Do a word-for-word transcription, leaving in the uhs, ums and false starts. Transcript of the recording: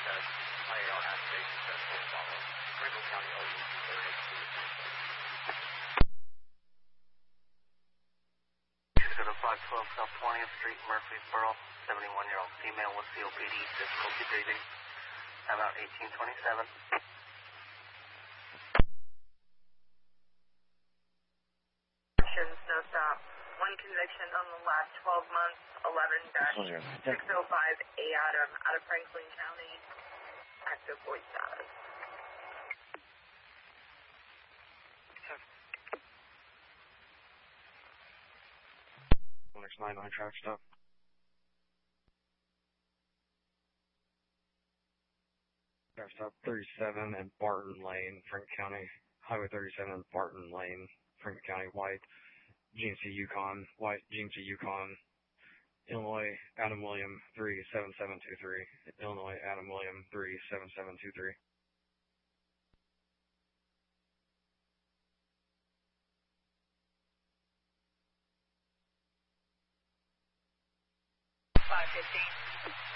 says I A R activation says will follow. Franklin County O U thirty-eight. Go to five twelve South twentieth Street, Murfreesboro, seventy-one-year-old female with C O P D, difficulty breathing, about eighteen twenty-seven. No stop. One conviction on the last twelve months, eleven six oh five A Adam out of Franklin County, active voice status. Next nine nine traffic stop. Traffic stop thirty-seven and Barton Lane, Franklin County. Highway thirty-seven and Barton Lane, Franklin County. White, G M C Yukon. White, G M C Yukon. Illinois, Adam William, three seven seven two three. Illinois, Adam William, three seven seven two three. five fifteen.